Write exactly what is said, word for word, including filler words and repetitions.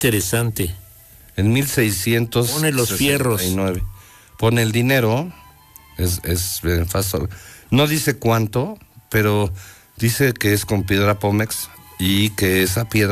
Interesante. En mil seiscientos sesenta y nueve. Pone los fierros. Pone el dinero, es, es fácil. No dice cuánto, pero dice que es con piedra Pómex y que esa piedra